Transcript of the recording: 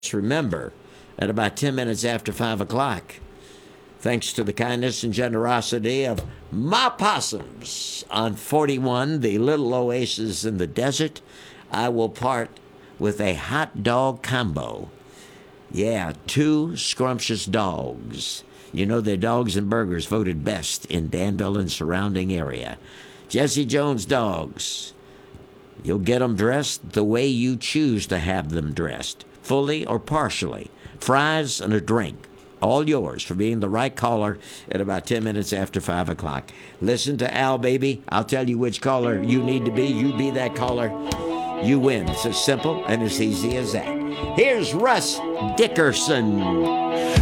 remember, at about 10 minutes after 5 o'clock, thanks to the kindness and generosity of my possums on 41, the little oasis in the desert, I will part with a hot dog combo. Yeah, 2 scrumptious dogs. You know, they're Dogs and Burgers voted best in Danville and surrounding area. Jesse Jones dogs. You'll get them dressed the way you choose to have them dressed, fully or partially. Fries and a drink. All yours for being the right caller at about 10 minutes after 5 o'clock. Listen to Al, baby. I'll tell you which caller you need to be. You be that caller. You win. It's as simple and as easy as that. Here's Russ Dickerson.